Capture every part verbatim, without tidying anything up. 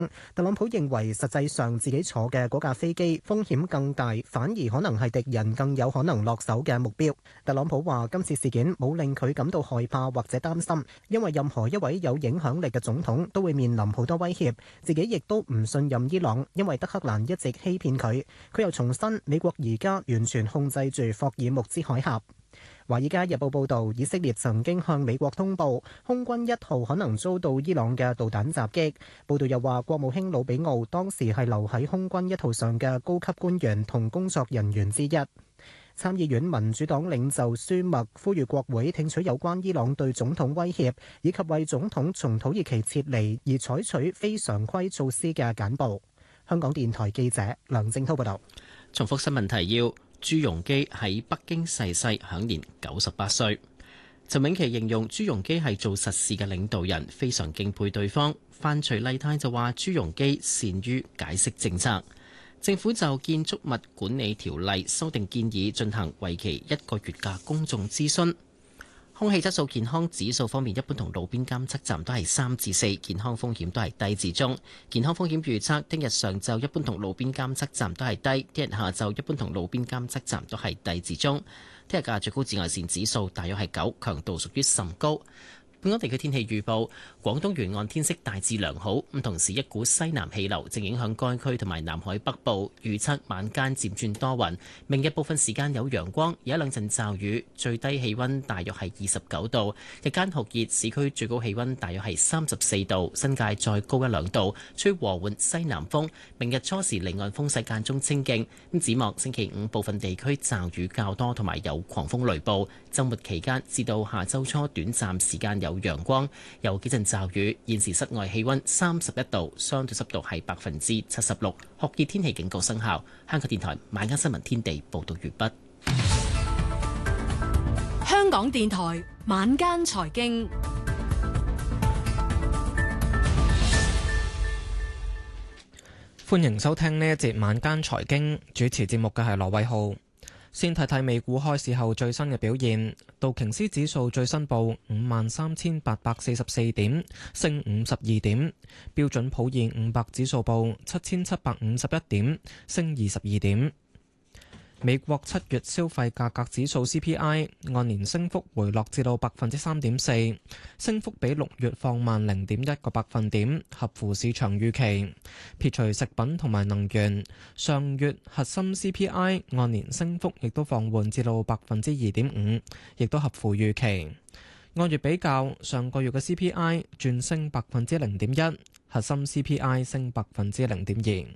特朗普認為實際上自己坐嘅嗰架飛機風險更大，反而可能係敵人更有可能落手嘅目標。特朗普話今次事件冇令佢感到害怕或者擔心，因為任何一位有影響力嘅總統都會面臨好多威脅，自己亦都唔信任伊朗，因為德黑蘭一直欺騙佢。佢又重申美國而家完全控制住霍爾木茲海峽。《華爾街日報》報導，以色列曾經向美國通報空軍一號可能遭到伊朗嘅導彈襲擊。報導又話，國務卿魯比奧當時係留喺空軍一號上嘅高級官員同工作人員之一。參議院民主黨領袖舒默呼籲國會聽取有關伊朗對總統威脅以及為總統從土耳其撤離而採取非常規措施嘅簡報。香港電台記者梁正滔報導。 重複新聞提要。朱鎔基喺北京逝世，享年九十八歲。陳永琪形容朱鎔基係做實事嘅領導人，非常敬佩對方。范徐麗泰就話朱鎔基善於解釋政策。政府就建築物管理條例修訂建議進行為期一個月嘅公眾諮詢。空氣質素健康指數方面，一般同路邊監測站都係三至四，健康風險都係低至中。健康風險預測，聽日上晝一般同路邊監測站都係低，聽日下晝一般同路邊監測站都係低至中。聽日嘅最高紫外線指數大約係九，強度屬於甚高。本港地區天氣預報，廣東沿岸天色大致良好，咁同時一股西南氣流正影響該區同埋南海北部，預測晚間漸轉多雲，明日部分時間有陽光，有一兩陣驟雨，最低氣溫大約係二十九度，日間酷熱，市區最高氣溫大約係三十四度，新界再高一兩度，吹和緩西南風，明日初時離岸風勢間中清勁，咁展望星期五部分地區驟雨較多同埋有狂風雷暴，週末期間至到下週初短暫時間有有陽光，有幾陣驟雨。現時室外氣溫三十一度，相對濕度係百分之七十六，酷熱天氣警告生效。香港電台晚間新聞天地報道完畢。 香港電台晚間財經， 歡迎收聽呢一節晚間財經，主持節目嘅係羅偉浩。先睇睇美股開市後最新嘅表現，道瓊斯指數最新報五萬三千八百四十四點，升五十二點；標準普爾五百指數報七千七百五十一點，升二十二點。美國七月消費價格指數 C P I 按年升幅回落至到百分之三點四，升幅比六月放慢零點一個百分點，合乎市場預期。撇除食品同埋能源，上月核心 C P I 按年升幅亦都放緩至到百分之二點五，亦都合乎預期。按月比較，上個月嘅 C P I 轉升百分之零點一，核心 C P I 升百分之零點二。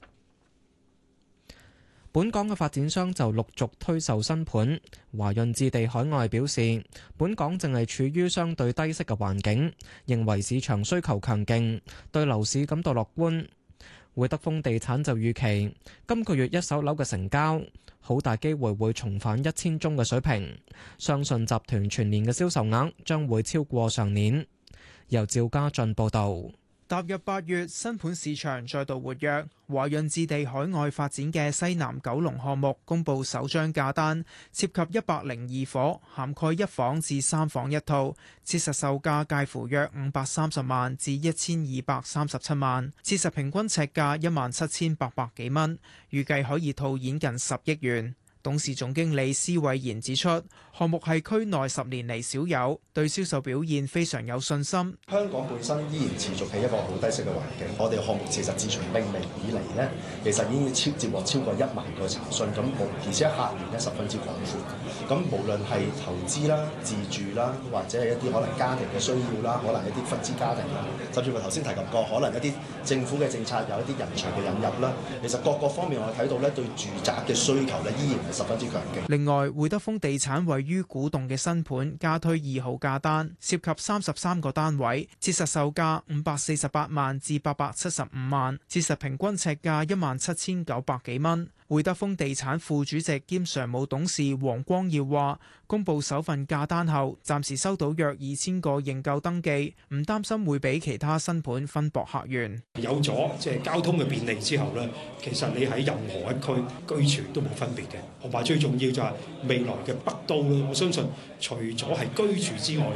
本港嘅發展商就陸續推售新盤。華潤置地海外表示，本港正係處於相對低息嘅環境，認為市場需求強勁，對樓市感到樂觀。會德豐地產就預期，今個月一手樓嘅成交好大機會會重返一千宗嘅水平，相信集團全年嘅銷售額將會超過上年。由趙家俊報導。 踏入八月，新盤市場再度活躍。華潤置地海外發展嘅西南九龍項目公布首張價單，涉及一百零二伙，涵蓋一房至三房一套，切實售價介乎約五百三十萬至一千二百三十七萬，切實平均尺價一萬七千八百幾蚊，預計可以套現近十億元。董事總經理施偉賢指出，項目係區內十年嚟少有，對銷售表現非常有信心。 香港本身依然持續係一個好低息嘅環境，我哋項目其實自從命名以嚟呢，其實已經超接獲超過一萬個查詢，咁而且客源咧十分之廣闊。咁無論係投資啦、自住啦，或者係一啲可能家庭嘅需要啦，可能一啲分支家庭啦，甚至乎頭先提及過，可能一啲政府嘅政策有一啲人才嘅引入啦，其實各個方面我哋睇到咧，對住宅嘅需求咧依然十分之強勁。 另外，會德豐地產位於古洞嘅新盤加推二號價單，涉及三十三個單位，切實售價五百四十八萬至八百七十五萬，切實平均尺價一萬七千九百幾蚊。會德豐地產副主席兼常務董事黃光耀話，公布首份價單後，暫時收到約二千個認購登記，唔擔心會俾其他新盤分薄客源。 有咗即係交通嘅便利之後呢，其實你喺任何一區居住都冇分別嘅。同埋最重要就係未來嘅北都咧，我相信除咗係居住之外咧，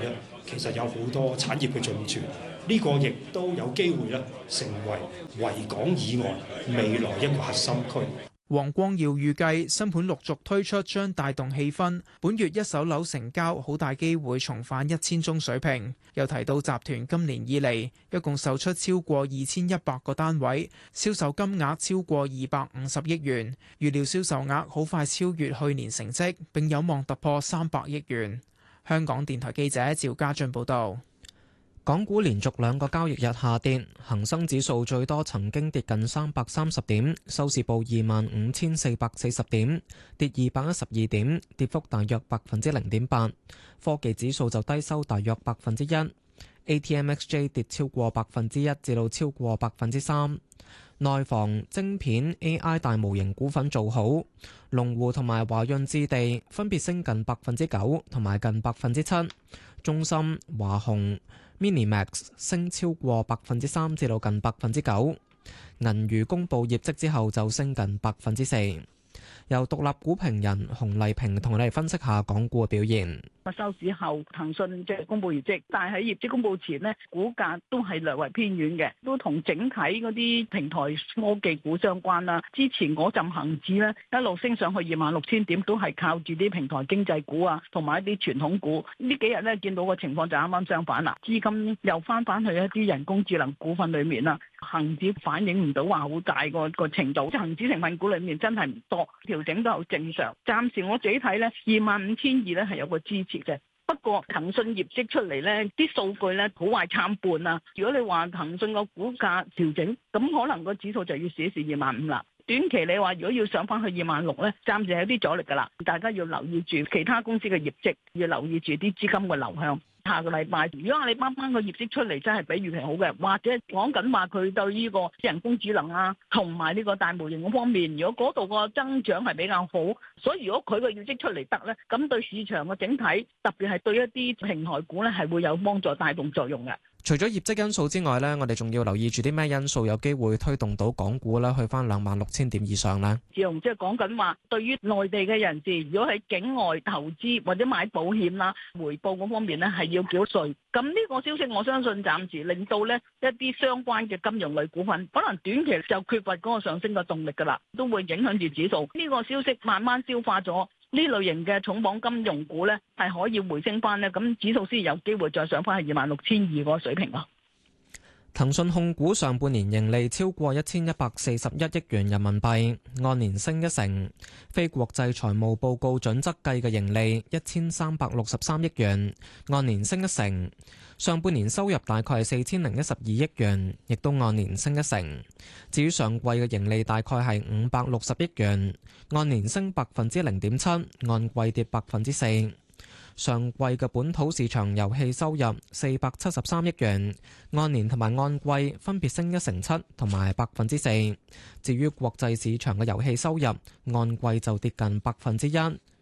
其實有好多產業嘅進駐，呢個亦都有機會咧成為維港以外未來一個核心區。 黃光耀預計新盤陸續推出將帶動氣氛，本月一手樓成交好大機會重返一千宗水平。又提到集團今年以嚟一共售出超過二千一百個單位，銷售金額超過二百五十億元，預料銷售額好快超越去年成績，並有望突破三百億元。香港電台記者趙家俊報道。 港股連續兩個交易日下跌，恒生指數最多曾經跌近三百三十點，收市報二萬五千四百四十點，跌二百一十二點，跌幅大約百分之零點八。科技指數就低收大約百分之一。A T M X J 跌超過百分之一，至到超過百分之三。內房、晶片、A I 大模型股份做好，龍湖同埋華潤置地分別升近百分之九同埋近百分之七。中芯、華虹、Minimax 升超過百分之三至到近百分之九，銀娛公布業績之後就升近百分之四。由獨立股評人洪麗萍同你哋分析下港股嘅表現。 收市後，騰訊即係公布業績，但係喺業績公布前呢，股價都係略為偏軟嘅，都同整體嗰啲平台科技股相關啦。之前嗰陣恒指呢，一路升上去二萬六千點，都係靠住啲平台經濟股啊，同埋一啲傳統股。呢幾日呢，見到個情況就啱啱相反啦，資金又翻返去一啲人工智能股份裏面啦。恒指反映唔到話好大個個程度，即係恒指成分股裏面真係唔多，調整都好正常。暫時我自己睇呢，二萬五千二呢係有個支持嘅。不過騰訊業績出嚟呢啲數據呢好壞參半啊。如果你話騰訊個股價調整，咁可能個指數就要試一試二萬五啦。短期你話如果要上翻去二萬六呢，暫時有啲阻力噶啦。大家要留意住其他公司嘅業績，要留意住啲資金嘅流向。下個禮拜，如果阿里巴巴個業績出嚟真係比預期好嘅，或者講緊話佢對呢個人工智能啊，同埋呢個大模型嗰方面，如果嗰度個增長係比較好，所以如果佢個業績出嚟得呢，咁對市場嘅整體，特別係對一啲平台股呢，係會有幫助帶動作用嘅。 除咗業績因素之外呢，我哋仲要留意住啲咩因素有機會推動到港股咧去翻兩萬六千點以上呢？ 自從即係講緊話，對於內地嘅人士，如果喺境外投資或者買保險啦，回報嗰方面呢係要繳稅。咁呢個消息我相信暫時令到呢一啲相關嘅金融類股份，可能短期就缺乏嗰個上升嘅動力㗎啦，都會影響住指數。呢個消息慢慢消化咗。呢類型嘅重磅金融股呢，係可以回升翻呢，咁指數先有機會再上翻去二萬六千二嗰個水平咯。 騰訊控股上半年盈利超過一千一百四十一億元人民幣，按年升一成。非國際財務報告準則計嘅盈利一千三百六十三億元，按年升一成。上半年收入大概係四千零一十二億元，亦都按年升一成。至於上季嘅盈利大概係五百六十億元，按年升百分之零點七，按季跌百分之四。上季嘅本土市場遊戲收入四百七十三億元，按年同埋按季分別升一成七同埋百分之四。至於國際市場嘅遊戲收入，按季就跌近百分之一。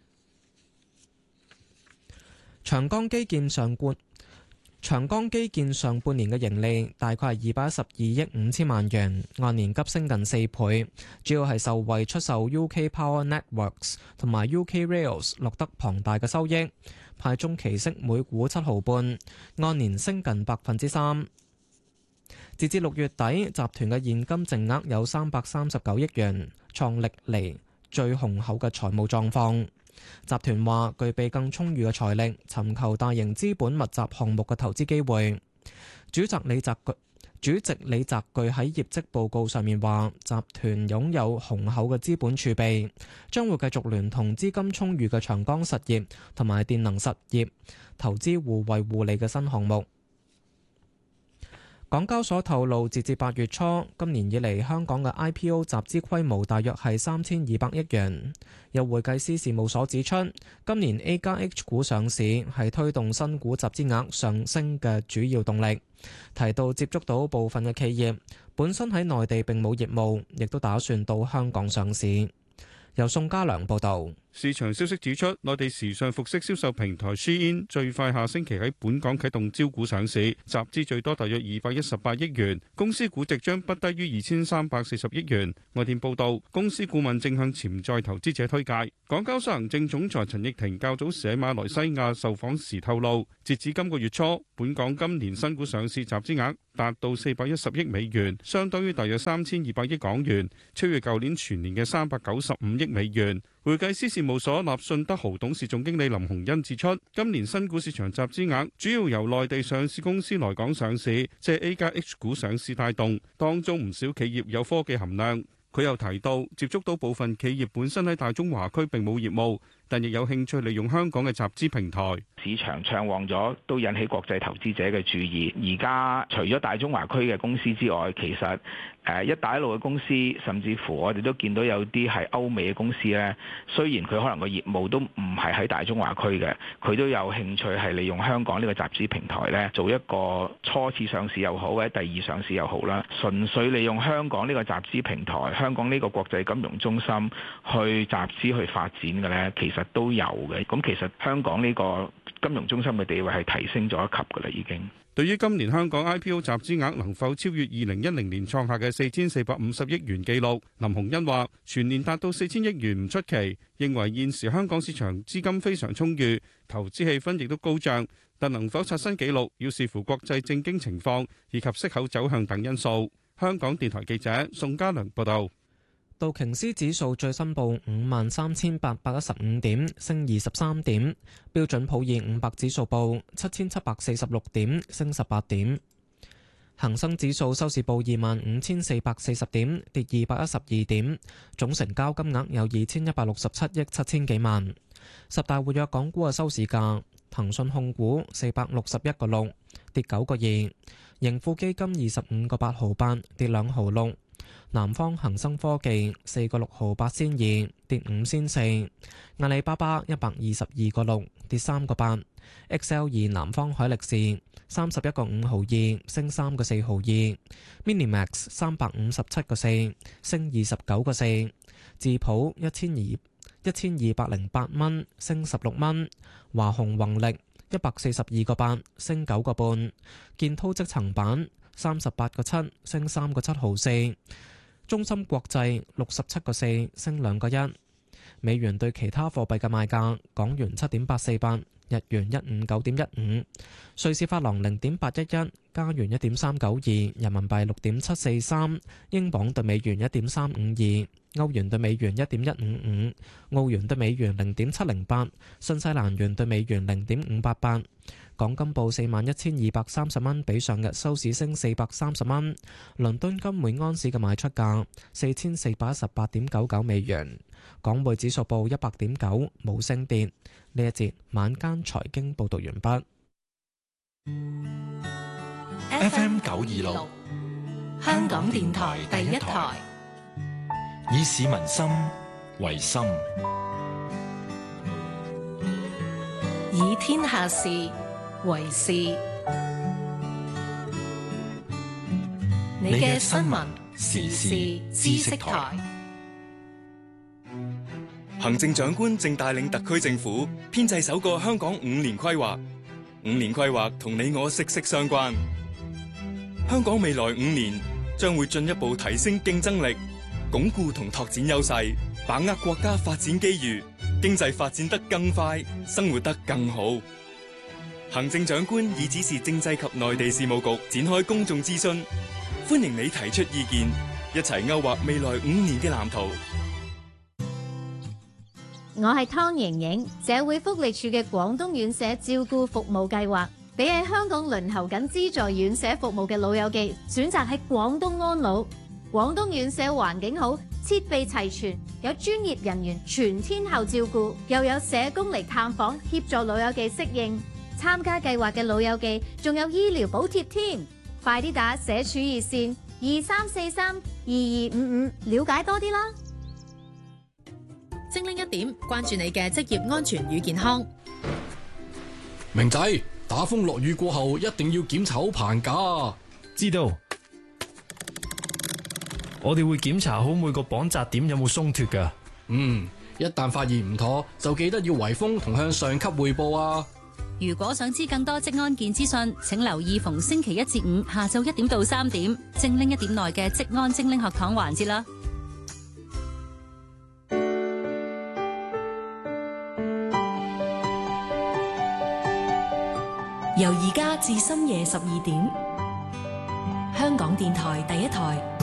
長江基建上半長江基建上半年嘅盈利大概係二百一十二億五千萬元，按年急升近四倍，主要係受惠出售 U K Power Networks 同埋 U K Rails 錄得龐大嘅收益，派中期息每股七毫半，按年升近百分之三。截至六月底，集團嘅現金淨額有三百三十九億元，創歷嚟最雄厚嘅財務狀況。集團話具備更充裕嘅財力，尋求大型資本密集項目嘅投資機會。主席李澤钜主席李澤钜喺業績報告上面話，集團擁有雄厚嘅資本儲備，將會繼續聯同資金充裕嘅長江實業同埋電能實業投資互惠互利嘅新項目。港交所透露，截至八月初，今年以嚟香港嘅 I P O 集資規模大約係三千二百億元。有會計師事務所指出，今年 A 加 H 股上市係推動新股集資額上升嘅主要動力。提到接觸到部分嘅企業本身喺內地並冇業務，亦都打算到香港上市。由宋家良報導。 市場消息指出，內地時尚服飾銷售平台 Shein 最快下星期喺本港啟動招股上市，集資最多大約二百一十八億元，公司估值將不低於二千三百四十億元。外電報道，公司顧問正向潛在投資者推介。港交所行政總裁陳奕婷較早時喺馬來西亞受訪時透露，截至今個月初，本港今年新股上市集資額達到四百一十億美元，相當於大約三千二百億港元，超越舊年全年嘅三百九十五億美元。會計師事務所立信德豪董事總經理林鴻恩指出，今年新股市場集資額主要由內地上市公司來港上市，借 A 加 H 股上市帶動，當中唔少企業有科技含量。佢又提到，接觸到部分企業本身喺大中華區並冇業務，但亦有興趣利用香港嘅集資平台。 市場暢旺咗，都引起國際投資者嘅注意。而家除咗大中華區嘅公司之外，其實誒一帶一路嘅公司，甚至乎我哋都見到有啲係歐美嘅公司咧。雖然佢可能個業務都唔係喺大中華區嘅，佢都有興趣係利用香港呢個集資平台咧，做一個初次上市又好，或者第二上市又好啦。純粹利用香港呢個集資平台，香港呢個國際金融中心去集資去發展嘅咧，其實都有嘅。咁其實香港呢個金融中心嘅地位係提升咗一級㗎啦，已經。 對於今年香港 I P O 集資額能否超越二零一零年創下嘅四千四百五十億元紀錄，林鴻恩話全年達到四千億元唔出奇，認為現時香港市場資金非常充裕，投資氣氛亦都高漲，但能否刷新紀錄要視乎國際政經情況以及息口走向等因素。香港電台記者宋家良報道。 道瓊斯指數最新報五萬三千八百一十五點，升二十三點。標準普爾五百指數報七千七百四十六點，升十八點。恒生指數收市報二萬五千四百四十點，跌二百一十二點。總成交金額有二千一百六十七億七千幾萬。十大活躍港股嘅收市價：騰訊控股四百六十一個六，跌九個二；盈富基金二十五個八毫八，跌兩毫六。南方恒生科技四個六毫八仙二，跌五仙四。阿里巴巴一百二十二個六，跌三個八。X L 二南方海力士三十一個五毫二，升三個四毫二。Minimax 三百五十七個四，升二十九個四。智普一千二一千二百零八蚊，升十六蚊。華虹宏力一百四十二個八，升九個半。建滔積層板三十八個七，升三個七毫四。中芯國際六十七個四，升兩個一。美元對其他貨幣嘅賣價：港元七點八四八，日元一五九點一五，瑞士法郎零點八一一，加元一點三九二，人民幣六點七四三，英鎊對美元一點三五二，歐元對美元一點一五五，澳元對美元零點七零八，新西蘭元對美元零點五八八。港金報四萬一千二百三十蚊，比上日收市升四百三十蚊。倫敦金每安士嘅賣出價四千四百一十八點九九美元。港匯指數報一百點九，冇升跌。呢一節晚間財經報道完畢。 F M 九二六，香港電台第一台，以市民心為心， 以天下事為事。你嘅新聞時事知識台。 行政長官正帶領特區政府編製首個香港五年規劃。五年規劃同你我息息相關。香港未來五年將會進一步提升競爭力，鞏固同拓展優勢，把握國家發展機遇，經濟發展得更快，生活得更好。行政長官已指示政制及內地事務局展開公眾諮詢，歡迎你提出意見，一齊勾畫未來五年嘅藍圖。 我係湯瑩瑩，社會福利署嘅廣東院舍照顧服務計劃，俾喺香港輪候緊資助院舍服務嘅老友記選擇喺廣東安老。廣東院舍環境好，設備齊全，有專業人員全天候照顧，又有社工嚟探訪協助老友記適應。參加計劃嘅老友記仲有醫療補貼添，快啲打社署熱線二三四三二二五五了解多啲啦。 精靈一點，關注你嘅職業安全與健康。 明仔，打風落雨過後一定要檢查好棚架。 知道。我哋會檢查好每個綁紮點有冇鬆脫㗎。 嗯， 一旦發現唔妥，就記得要圍封同向上級匯報啊！ 如果想知更多職安健資訊，請留意逢星期一至五下晝一點到三點，精靈一點內嘅職安精靈學堂環節啦。 由而家至深夜十二點，香港電台第一台。